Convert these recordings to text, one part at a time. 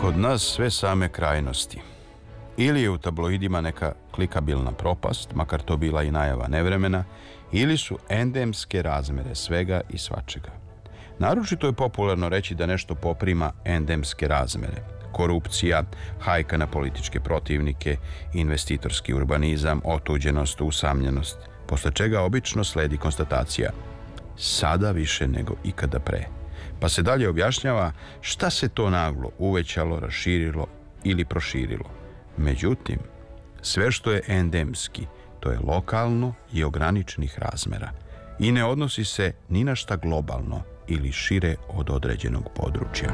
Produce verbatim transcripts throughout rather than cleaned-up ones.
Kod nas sve same krajnosti. Ili je u tabloidima neka klikabilna propast, makar to bila i najava nevremena, ili su endemske razmere svega i svačega. Naročito je popularno reći da nešto poprima endemske razmere. Korupcija, hajka na političke protivnike, investitorski urbanizam, otuđenost, usamljenost, posle čega obično sledi konstatacija sada više nego ikada pre. Pa se dalje objašnjava šta se to naglo uvećalo, raširilo ili proširilo. Međutim, sve što je endemski, to je lokalno i ograničenih razmera i ne odnosi se ni na šta globalno ili šire od određenog područja.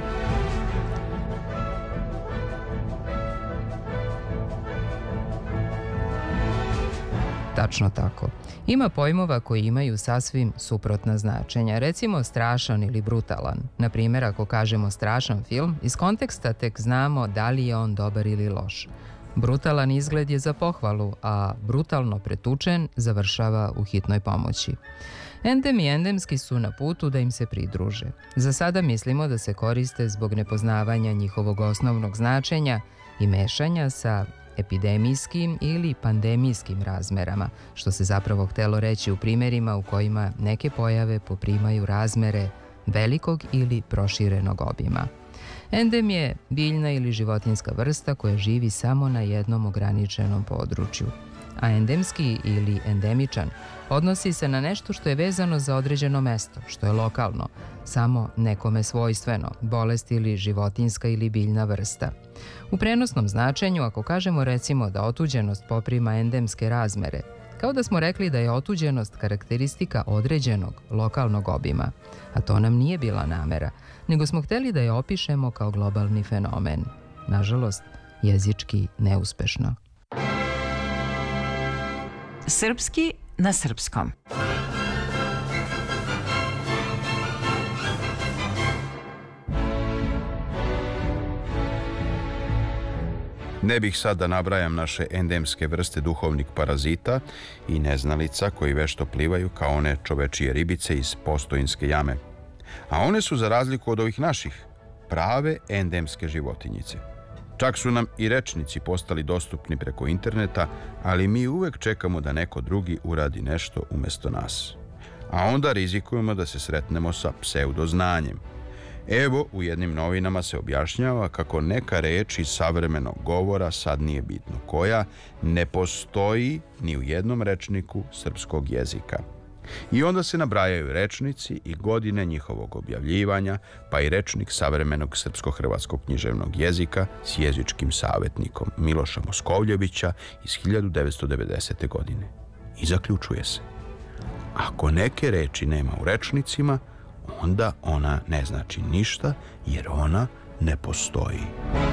Tačno tako. Ima pojmova koji imaju sasvim suprotna značenja. Recimo strašan ili brutalan. Na primjer, ako kažemo strašan film, iz konteksta tek znamo da li je on dobar ili loš. Brutalan izgled je za pohvalu, a brutalno pretučen završava u hitnoj pomoći. Endem i endemski su na putu da im se pridruže. Za sada mislimo da se koriste zbog nepoznavanja njihovog osnovnog značenja i mešanja sa epidemijskim ili pandemijskim razmerama, što se zapravo htelo reći u primjerima u kojima neke pojave poprimaju razmere velikog ili proširenog obima. Endem je biljna ili životinjska vrsta koja živi samo na jednom ograničenom području, a endemski ili endemičan odnosi se na nešto što je vezano za određeno mesto, što je lokalno, samo nekome svojstveno, bolest ili životinjska ili biljna vrsta. U prenosnom značenju, ako kažemo recimo da otuđenost poprima endemske razmere, kao da smo rekli da je otuđenost karakteristika određenog lokalnog obima, a to nam nije bila namera, nego smo hteli da je opišemo kao globalni fenomen. Nažalost, jezički neuspešno. Srpski na srpskom. Ne bih sad da nabrajam naše endemske vrste duhovnih parazita i neznalica koji vešto plivaju kao one čovečije ribice iz Postojinske jame. A one su, za razliku od ovih naših, prave endemske životinjice. Čak su nam i rečnici postali dostupni preko interneta, ali mi uvek čekamo da neko drugi uradi nešto umjesto nas. A onda rizikujemo da se sretnemo sa pseudoznanjem. Evo, u jednim novinama se objašnjava kako neka reč iz savremenog govora, sad nije bitno koja, ne postoji ni u jednom rečniku srpskog jezika. I onda se nabrajaju rečnici i godine njihovog objavljivanja, pa i rečnik savremenog srpsko-hrvatskog književnog jezika s jezičkim savjetnikom Miloša Moskovljevića iz hiljadu devetsto devedesete. godine. I zaključuje se: ako neke reči nema u rečnicima, onda ona ne znači ništa, jer ona ne postoji.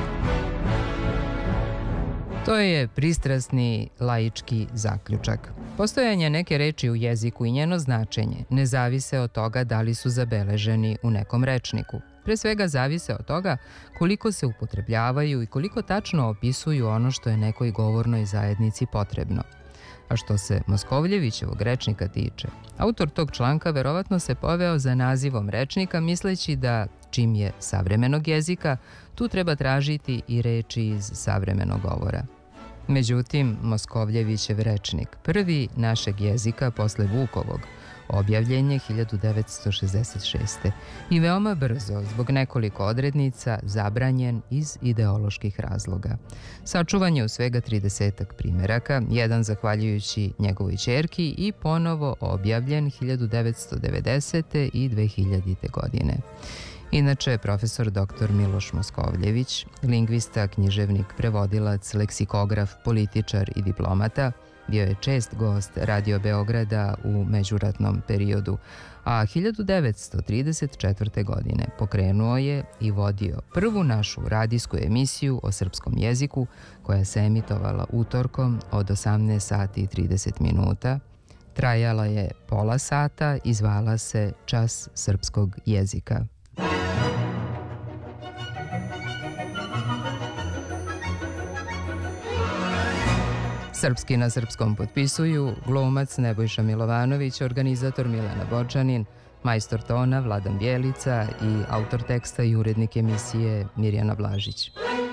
To je pristrasni laički zaključak. Postojanje neke reči u jeziku i njeno značenje ne zavise od toga da li su zabeleženi u nekom rečniku. Pre svega zavise od toga koliko se upotrebljavaju i koliko tačno opisuju ono što je nekoj govornoj zajednici potrebno. A što se Moskovljevićevog rečnika tiče, autor tog članka verovatno se poveo za nazivom rečnika misleći da čim je savremenog jezika, tu treba tražiti i reči iz savremenog govora. Međutim, Moskovljevićev rečnik, prvi našeg jezika posle Vukovog, objavljen je hiljadu devetsto šezdeset šeste. i veoma brzo, zbog nekoliko odrednica, zabranjen iz ideoloških razloga. Sačuvan je u svega tridesetak primeraka, jedan zahvaljujući njegovoj ćerki i ponovo objavljen hiljadu devetsto devedesete. i dve hiljadite. godine. Inače, profesor doktor Miloš Moskovljević, lingvista, književnik, prevodilac, leksikograf, političar i diplomata, bio je čest gost Radio Beograda u međuratnom periodu, a hiljadu devetsto trideset četvrte. godine pokrenuo je i vodio prvu našu radijsku emisiju o srpskom jeziku koja se emitovala utorkom od osamnaest sati i trideset minuta. Trajala je pola sata i zvala se Čas srpskog jezika. Srpski na srpskom potpisuju glumac Nebojša Milovanović, organizator Milena Bočanin, Majstor tona Vladan Bjelica i autor teksta i urednik emisije Mirjana Blažić.